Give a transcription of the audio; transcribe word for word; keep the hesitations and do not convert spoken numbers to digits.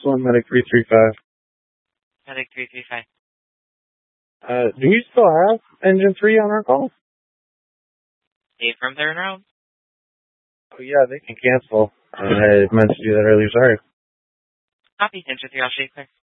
one, Medic three three five. Medic three three five. Uh, do you still have Engine three on our call? Stay from there now? Oh, yeah, they can cancel. I meant to do that earlier, sorry. Copy, Engine three, I'll show you clear.